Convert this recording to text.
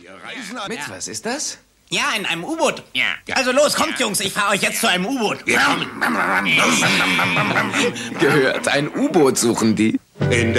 Mit, was ist das? Ja, in einem U-Boot. Ja. Also los, kommt Jungs, ich fahre euch jetzt zu einem U-Boot. Wir kommen. Gehört, ein U-Boot suchen die.